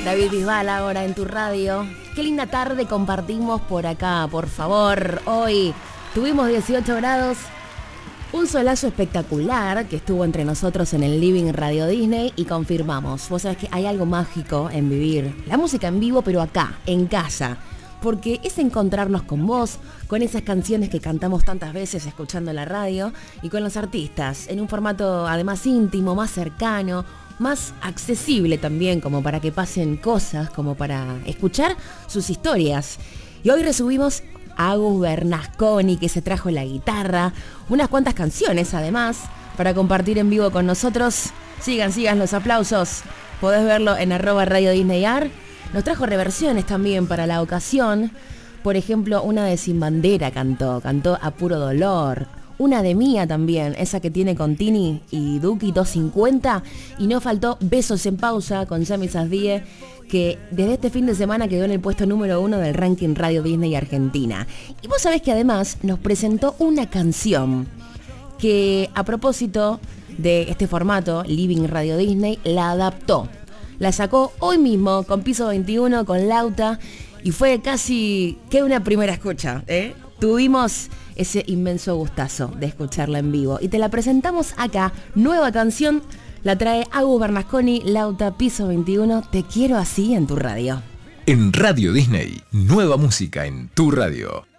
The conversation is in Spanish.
David Bisbal ahora en tu radio. Qué linda tarde compartimos por acá, por favor. Hoy tuvimos 18 grados, un solazo espectacular que estuvo entre nosotros en el Living Radio Disney y confirmamos. Vos sabés que hay algo mágico en vivir la música en vivo, pero acá, en casa. Porque es encontrarnos con vos, con esas canciones que cantamos tantas veces escuchando la radio y con los artistas, en un formato además íntimo, más cercano, más accesible también, como para que pasen cosas, como para escuchar sus historias. Y hoy resubimos a Agus Bernasconi, que se trajo la guitarra, unas cuantas canciones además, para compartir en vivo con nosotros. Sigan los aplausos, podés verlo en @RadioDisneyAr. Nos trajo reversiones también para la ocasión. Por ejemplo, una de Sin Bandera cantó A Puro Dolor. Una de Mía también, esa que tiene con Tini y Duki 250. Y no faltó Besos en Pausa con Yami Sasdie, que desde este fin de semana quedó en el puesto número 1 del ranking Radio Disney Argentina. Y vos sabés que además nos presentó una canción que, a propósito de este formato, Living Radio Disney, la adaptó. La sacó hoy mismo con Piso 21, con Lauta, y fue casi que una primera escucha, ¿eh? Tuvimos ese inmenso gustazo de escucharla en vivo. Y te la presentamos acá, nueva canción, la trae Agus Bernasconi, Lauta, Piso 21, Te quiero así en tu radio. En Radio Disney, nueva música en tu radio.